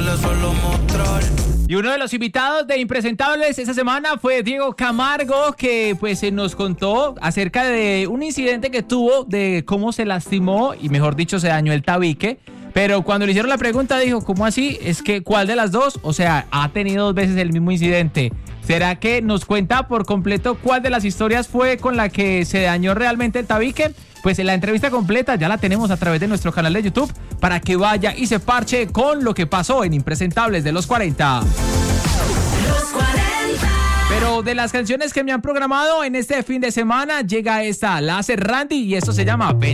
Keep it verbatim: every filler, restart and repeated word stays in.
le suelo mostrar. Y uno de los invitados de Impresentables esa semana fue Diego Camargo, que pues nos contó acerca de un incidente que tuvo, de cómo se lastimó y mejor dicho se dañó el tabique. Pero cuando le hicieron la pregunta dijo, ¿cómo así? Es que ¿cuál de las dos? O sea, ha tenido dos veces el mismo incidente. ¿Será que nos cuenta por completo cuál de las historias fue con la que se dañó realmente el tabique? Pues en la entrevista completa ya la tenemos a través de nuestro canal de YouTube para que vaya y se parche con lo que pasó en Impresentables de los cuarenta. Los cuarenta. Pero de las canciones que me han programado en este fin de semana llega esta, la hace Randy y esto se llama